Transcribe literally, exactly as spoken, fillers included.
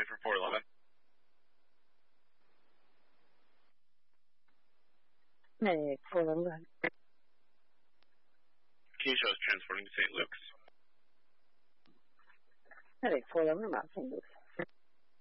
for four eleven. Medic four eleven. Keisha is transporting to Saint Luke's. Medic four eleven about Saint Luke's.